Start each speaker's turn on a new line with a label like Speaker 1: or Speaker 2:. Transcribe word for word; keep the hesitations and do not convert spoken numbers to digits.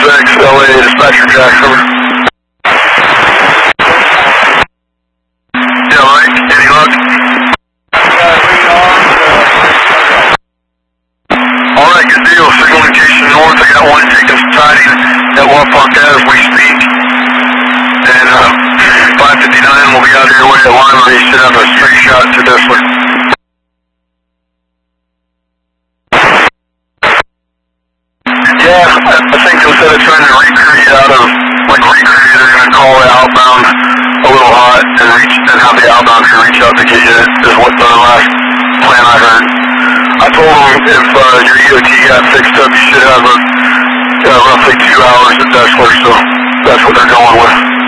Speaker 1: six, L A, dispatcher Jack, over. Yeah, Mike, any luck? Alright, good deal. Signal indication north. I got one taking some tiding at Wapak as we speak. And uh, five fifty-nine will be out of your way at Lima. You should have a straight shot to Dissler. Yeah, I, I think instead of trying to recruit out of, like recruit, they're going to call the outbound a little hot and reach and have the outbound crew reach out to get you is what the last plan I heard. I told them if uh, your E O T got fixed up, you should have a, uh, roughly two hours at Dessler, so that's what they're going with.